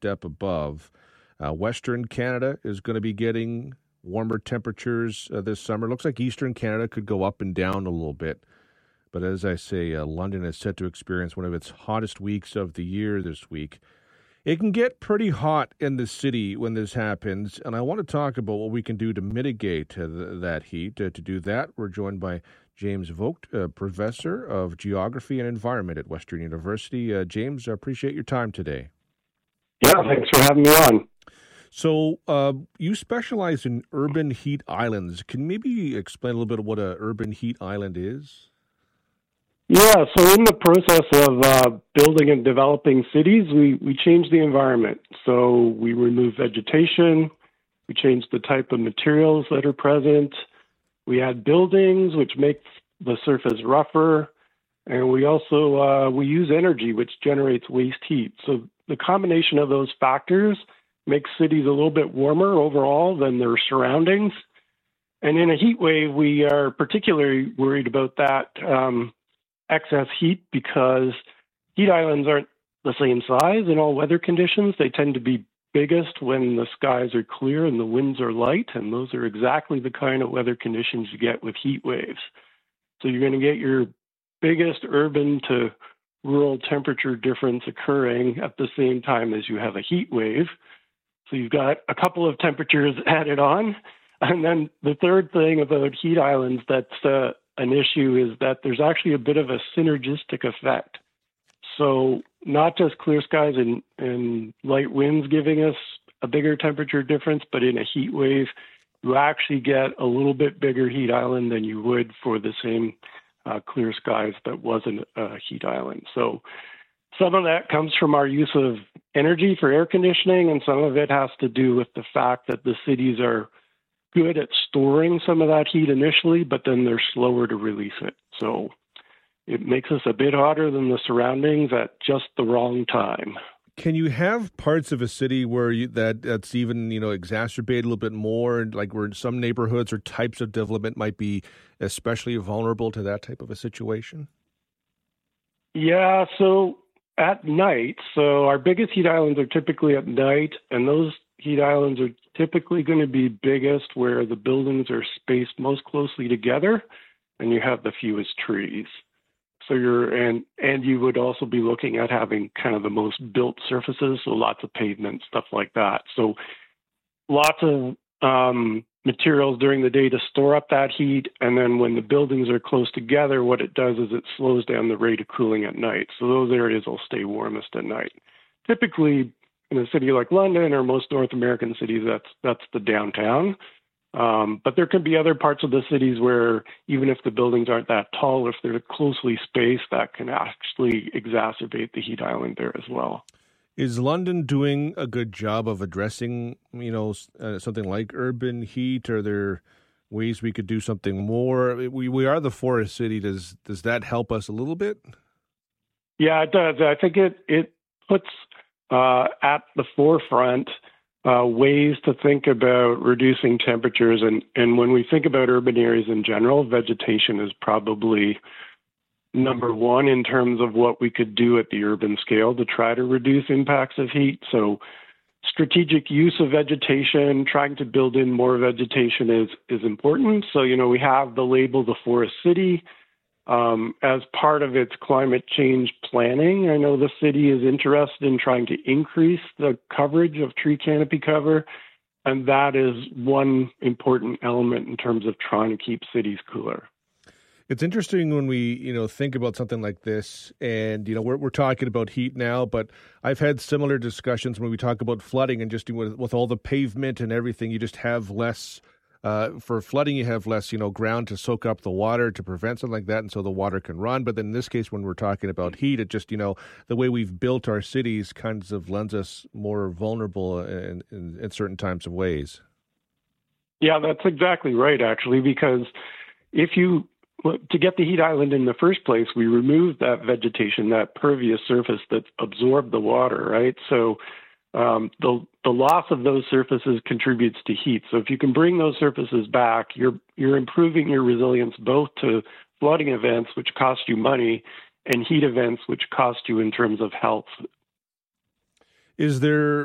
step above. Western Canada is going to be getting warmer temperatures this summer. Looks like Eastern Canada could go up and down a little bit. But as I say, London is set to experience one of its hottest weeks of the year this week. It can get pretty hot in the city when this happens, and I want to talk about what we can do to mitigate that heat. To do that, we're joined by James Vogt, professor of geography and environment at Western University. James, I appreciate your time today. Yeah, thanks for having me on. So you specialize in urban heat islands. Can you maybe explain a little bit of what an urban heat island is? Yeah, so in the process of building and developing cities, we change the environment. So we remove vegetation, we change the type of materials that are present, we add buildings, which make the surface rougher, and we also we use energy, which generates waste heat. So the combination of those factors makes cities a little bit warmer overall than their surroundings. And in a heat wave, we are particularly worried about that excess heat because heat islands aren't the same size in all weather conditions. They tend to be biggest when the skies are clear and the winds are light, and those are exactly the kind of weather conditions you get with heat waves. So you're going to get your biggest urban to rural temperature difference occurring at the same time as you have a heat wave. So you've got a couple of temperatures added on. And then the third thing about heat islands that's an issue is that there's actually a bit of a synergistic effect. So not just clear skies and light winds giving us a bigger temperature difference, but in a heat wave, you actually get a little bit bigger heat island than you would for the same clear skies that wasn't a heat island. So some of that comes from our use of energy for air conditioning, and some of it has to do with the fact that the cities are good at storing some of that heat initially, but then they're slower to release it. So it makes us a bit hotter than the surroundings at just the wrong time. Can you have parts of a city where that's even, exacerbated a little bit more, like where some neighborhoods or types of development might be especially vulnerable to that type of a situation? Yeah, so at night, so our biggest heat islands are typically at night, and those heat islands are typically going to be biggest where the buildings are spaced most closely together and you have the fewest trees. So and you would also be looking at having kind of the most built surfaces, so lots of pavement, stuff like that. So lots of materials during the day to store up that heat, and then when the buildings are close together, what it does is it slows down the rate of cooling at night. So those areas will stay warmest at night. Typically, in a city like London or most North American cities, that's the downtown. But there can be other parts of the cities where even if the buildings aren't that tall, if they're closely spaced, that can actually exacerbate the heat island there as well. Is London doing a good job of addressing, something like urban heat? Are there ways we could do something more? We are the forest city. Does that help us a little bit? Yeah, it does. I think it puts at the forefront ways to think about reducing temperatures. And when we think about urban areas in general, vegetation is probably number one in terms of what we could do at the urban scale to try to reduce impacts of heat. So strategic use of vegetation, trying to build in more vegetation is important. So, we have the label the forest city. As part of its climate change planning, I know the city is interested in trying to increase the coverage of tree canopy cover, and that is one important element in terms of trying to keep cities cooler. It's interesting when we, think about something like this, and we're talking about heat now, but I've had similar discussions when we talk about flooding, and just with all the pavement and everything, you just have less. For flooding, you have less, ground to soak up the water to prevent something like that, and so the water can run. But then in this case, when we're talking about heat, it just, the way we've built our cities kind of lends us more vulnerable in certain types of ways. Yeah, that's exactly right, actually, because to get the heat island in the first place, we removed that vegetation, that pervious surface that absorbed the water, right? So the loss of those surfaces contributes to heat. So if you can bring those surfaces back, you're improving your resilience both to flooding events, which cost you money, and heat events, which cost you in terms of health. Is there